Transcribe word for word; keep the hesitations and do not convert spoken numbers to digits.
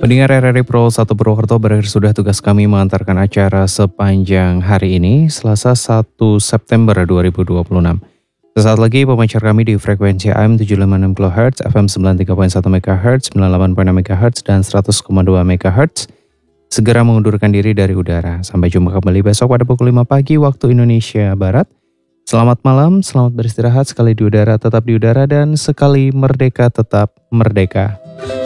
Pendengar R R I Pro satu Purwokerto, berakhir sudah tugas kami mengantarkan acara sepanjang hari ini, Selasa satu September dua ribu dua puluh enam. Sesaat lagi pemancar kami di frekuensi A M tujuh lima enam kilohertz, F M sembilan tiga koma satu megahertz, sembilan delapan koma enam megahertz, dan seratus koma dua megahertz segera mengundurkan diri dari udara. Sampai jumpa kembali besok pada pukul lima pagi waktu Indonesia Barat. Selamat malam, selamat beristirahat, sekali di udara tetap di udara, dan sekali merdeka tetap merdeka.